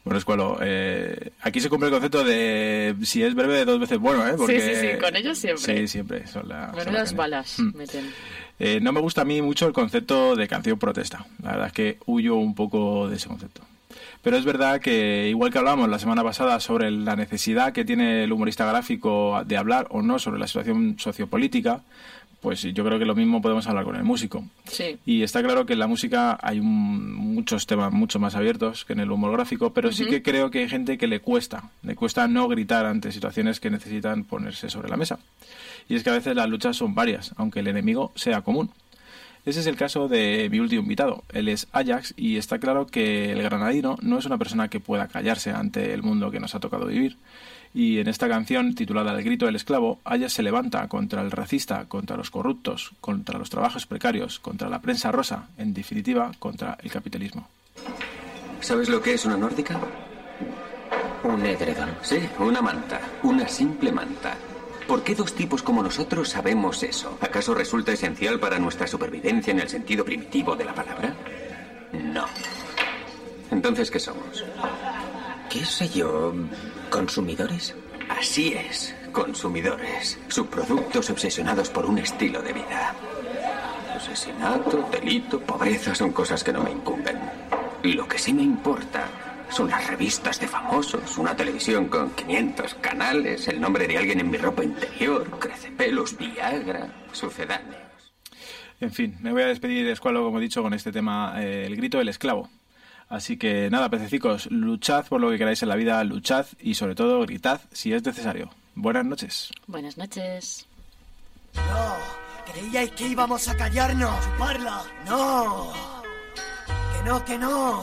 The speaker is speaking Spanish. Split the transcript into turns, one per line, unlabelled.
Bueno, Escualo, aquí se cumple el concepto de si es breve, 2 veces bueno, ¿eh? Porque,
sí, con ellos siempre.
Sí, siempre.
Menudas balas meten.
No me gusta a mí mucho el concepto de canción protesta. La verdad es que huyo un poco de ese concepto. Pero es verdad que, igual que hablábamos la semana pasada sobre la necesidad que tiene el humorista gráfico de hablar o no sobre la situación sociopolítica, pues yo creo que lo mismo podemos hablar con el músico.
Sí.
Y está claro que en la música hay muchos temas mucho más abiertos que en el humor gráfico, pero sí que creo que hay gente que le cuesta no gritar ante situaciones que necesitan ponerse sobre la mesa. Y es que a veces las luchas son varias, aunque el enemigo sea común. Ese es el caso de mi último invitado. Él es Ajax y está claro que el granadino no es una persona que pueda callarse ante el mundo que nos ha tocado vivir. Y en esta canción, titulada El grito del esclavo, Ajax se levanta contra el racista, contra los corruptos, contra los trabajos precarios, contra la prensa rosa, en definitiva, contra el capitalismo.
¿Sabes lo que es una nórdica? Un edredón. Sí, una manta. Una simple manta. ¿Por qué 2 tipos como nosotros sabemos eso? ¿Acaso resulta esencial para nuestra supervivencia en el sentido primitivo de la palabra? No. Entonces, ¿qué somos?
¿Qué sé yo? ¿Consumidores?
Así es, consumidores. Subproductos obsesionados por un estilo de vida. Asesinato, delito, pobreza son cosas que no me incumben. Lo que sí me importa son las revistas de famosos, una televisión con 500 canales, el nombre de alguien en mi ropa interior, crecepelos, Viagra, sucedáneos.
En fin, me voy a despedir, Escualo, como he dicho, con este tema, el grito del esclavo. Así que nada, pececicos, luchad por lo que queráis en la vida, luchad y sobre todo gritad si es necesario. Buenas noches.
Buenas noches.
No, creíais que íbamos a callarnos. Chuparla. No. Que no.